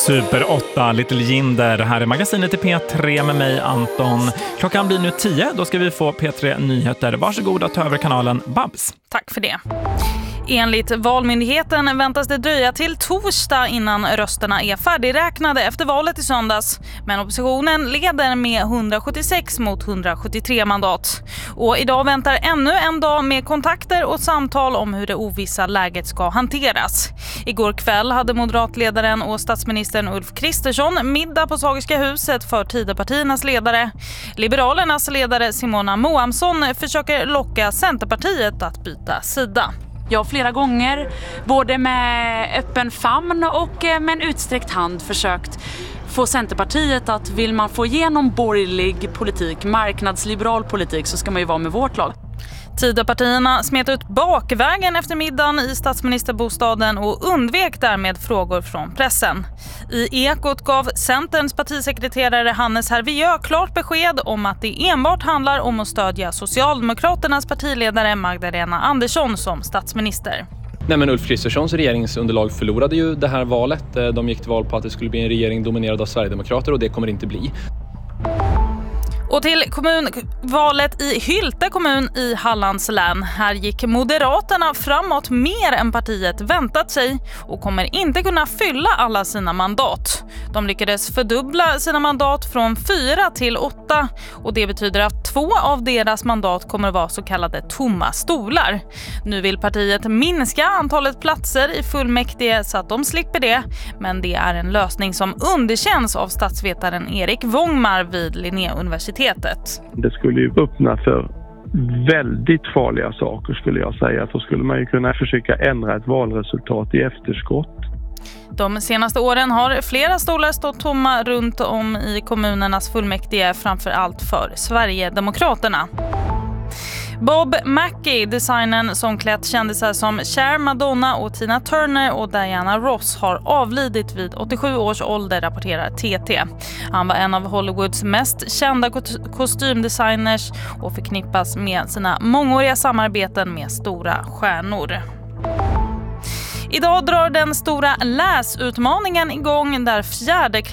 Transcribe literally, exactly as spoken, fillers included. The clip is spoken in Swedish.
Super åtta, Little Jinder. Här är magasinet i P tre med mig, Anton. Klockan blir nu tio, då ska vi få P tre Nyheter. Varsågod att ta över kanalen, Babs. Tack för det. Enligt Valmyndigheten väntas det dröja till torsdag innan rösterna är färdigräknade efter valet i söndags. Men oppositionen leder med hundrasjuttiosex mot hundrasjuttiotre mandat. Och idag väntar ännu en dag med kontakter och samtal om hur det ovissa läget ska hanteras. Igår kväll hade moderatledaren och statsministern Ulf Kristersson middag på Sagerska huset för Tidöpartiernas ledare. Liberalernas ledare Simona Moamsson försöker locka Centerpartiet att byta sida. Jag har flera gånger, både med öppen famn och med en utsträckt hand, försökt få Centerpartiet att vill man få igenom borgerlig politik, marknadsliberal politik, så ska man ju vara med vårt lag. Tidöpartierna smet ut bakvägen efter middagen i statsministerbostaden och undvek därmed frågor från pressen. I Ekot gav Centerns partisekreterare Hannes Hervieu klart besked om att det enbart handlar om att stödja Socialdemokraternas partiledare Magdalena Andersson som statsminister. Nej, men Ulf Kristerssons regeringsunderlag förlorade ju det här valet. De gick till val på att det skulle bli en regering dominerad av Sverigedemokrater, och det kommer det inte bli. Och till kommunvalet i Hylte kommun i Hallands län. Här gick Moderaterna framåt mer än partiet väntat sig och kommer inte kunna fylla alla sina mandat. De lyckades fördubbla sina mandat från fyra till åtta, och det betyder att två av deras mandat kommer att vara så kallade tomma stolar. Nu vill partiet minska antalet platser i fullmäktige så att de slipper det, men det är en lösning som underkänns av statsvetaren Erik Wångmar vid Linnéuniversitetet. Det skulle ju öppna för väldigt farliga saker, skulle jag säga. Så skulle man ju kunna försöka ändra ett valresultat i efterskott. De senaste åren har flera stolar stått tomma runt om i kommunernas fullmäktige, framför allt för Sverigedemokraterna. Bob Mackie, designern som klätt kändisar som Cher, Madonna och Tina Turner och Diana Ross, har avlidit vid åttiosju års ålder, rapporterar T T. Han var en av Hollywoods mest kända kostymdesigners och förknippas med sina mångåriga samarbeten med stora stjärnor. Idag drar den stora läsutmaningen igång där fjärde